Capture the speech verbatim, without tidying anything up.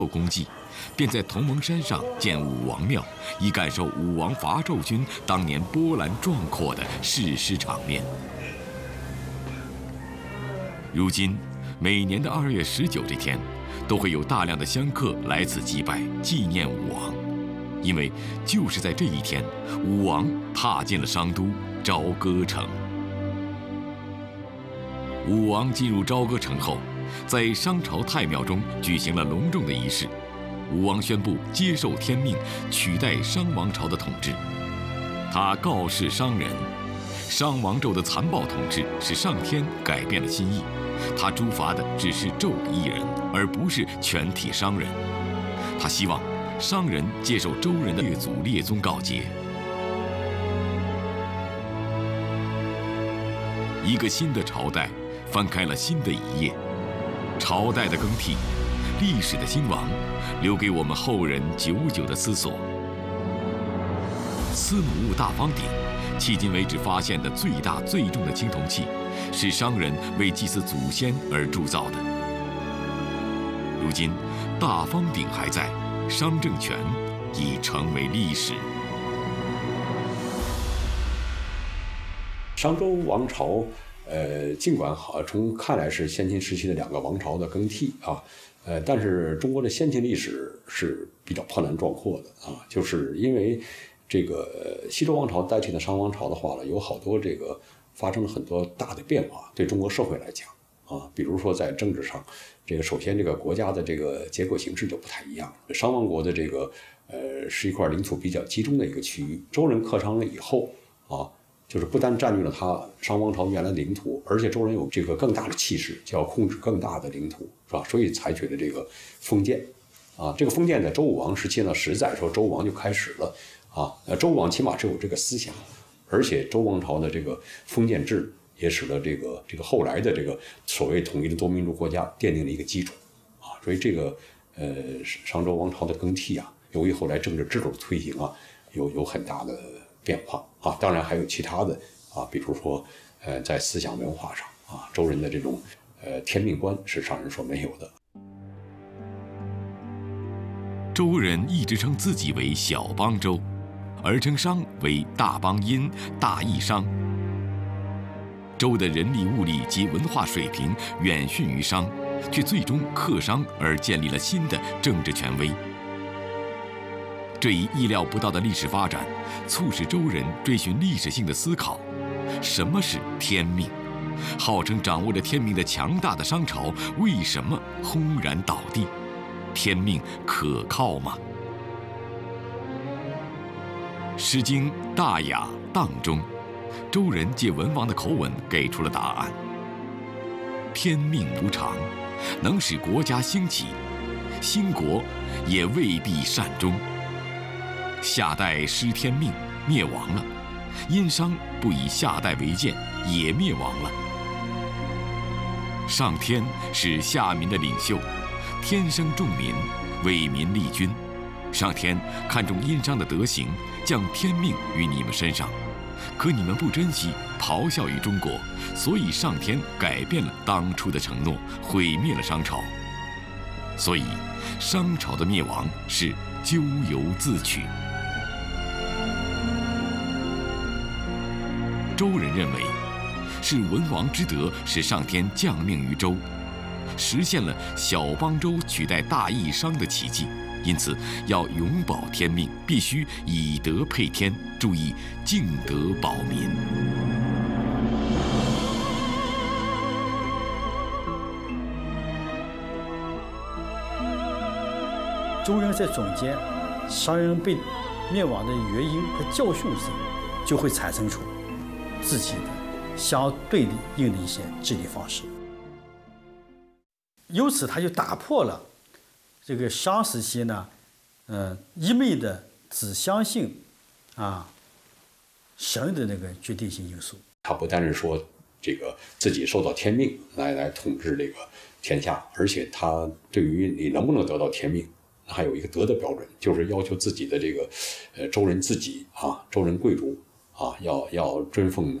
功绩，便在同盟山上建武王庙，以感受武王伐纣军当年波澜壮阔的誓师场面。如今，每年的二月十九这天，都会有大量的香客来此祭拜，纪念武王。因为就是在这一天，武王踏进了商都朝歌城。武王进入朝歌城后，在商朝太庙中举行了隆重的仪式。武王宣布接受天命，取代商王朝的统治。他告示商人，商王纣的残暴统治使上天改变了心意，他诛伐的只是纣一人，而不是全体商人。他希望商人接受周人的列祖列宗告诫。一个新的朝代翻开了新的一页，朝代的更替，历史的兴亡，留给我们后人久久的思索。司母戊大方鼎，迄今为止发现的最大最重的青铜器，是商人为祭祀祖先而铸造的。如今，大方鼎还在，商政权已成为历史。 商周王朝，呃，尽管好从看来是先秦时期的两个王朝的更替啊，呃，但是中国的先秦历史是比较波澜壮阔的啊，就是因为这个西周王朝代替的商王朝的话呢，有好多这个发生了很多大的变化，对中国社会来讲啊，比如说在政治上，这个首先这个国家的这个结构形式就不太一样。商王国的这个呃是一块领土比较集中的一个区域，周人克商了以后啊。就是不但占据了他商王朝原来的领土，而且周人有这个更大的气势，就要控制更大的领土，是吧？所以采取了这个封建，啊，这个封建在周武王时期呢，实在说周武王就开始了，啊，那周武王起码是有这个思想，而且周王朝的这个封建制也使得这个这个后来的这个所谓统一的多民族国家奠定了一个基础，啊，所以这个呃商周王朝的更替啊，由于后来政治制度的推行啊，有有很大的变化啊，当然还有其他的啊，比如说，呃，在思想文化上啊，周人的这种呃天命观是商人所没有的。 周人一直称自己为小邦周，而称商为大邦殷、大邑商。周的人力、物力及文化水平远逊于商，却最终克商而建立了新的政治权威。这一意料不到的历史发展，促使周人追寻历史性的思考：什么是天命？号称掌握着天命的强大的商朝，为什么轰然倒地？天命可靠吗？《诗经·大雅·荡》中，周人借文王的口吻给出了答案：天命无常，能使国家兴起，兴国也未必善终。夏代失天命，灭亡了；殷商不以夏代为鉴，也灭亡了。上天是下民的领袖，天生重民，为民立君。上天看重殷商的德行，降天命于你们身上，可你们不珍惜，咆哮于中国，所以上天改变了当初的承诺，毁灭了商朝。所以，商朝的灭亡是咎由自取。周人认为，是文王之德使上天降命于周，实现了小邦周取代大邑商的奇迹。因此，要永保天命，必须以德配天，注意敬德保民。 周人在总结商人被灭亡的原因和教训时，就会产生出自己的相对应的一些治理方式。由此，他就打破了这个商时期呢，呃，一味的只相信啊神的那个决定性因素。 他不单是说这个自己受到天命来来统治这个天下，而且他对于你能不能得到天命，还有一个德的标准，就是要求自己的这个呃周人自己啊，周人贵族啊，要要尊奉